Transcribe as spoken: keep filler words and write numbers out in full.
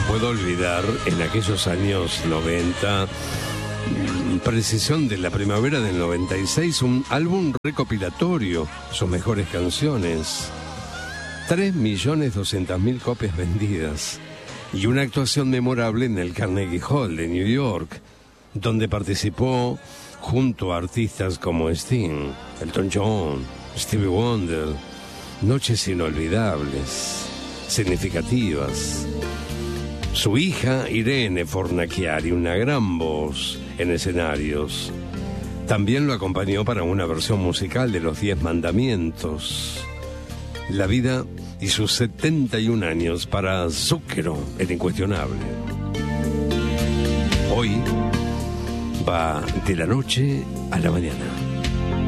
puedo olvidar en aquellos años noventa, precisión de la primavera del noventa y seis, un álbum recopilatorio, sus mejores canciones, tres millones doscientas mil copias vendidas y una actuación memorable en el Carnegie Hall de New York, donde participó junto a artistas como Sting, Elton John, Stevie Wonder. Noches inolvidables, significativas. Su hija Irene Fornaciari, una gran voz en escenarios, también lo acompañó para una versión musical de Los Diez Mandamientos. La vida y sus setenta y un años para Zucchero, el incuestionable. Hoy va de la noche a la mañana.